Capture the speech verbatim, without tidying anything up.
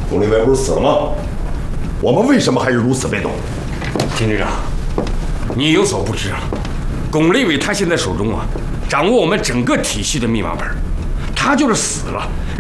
龚立伟不是死了吗？我们为什么还是如此被动？ 金局长，你有所不知啊，龚立伟他现在手中啊，掌握我们整个体系的密码本，他就是死了。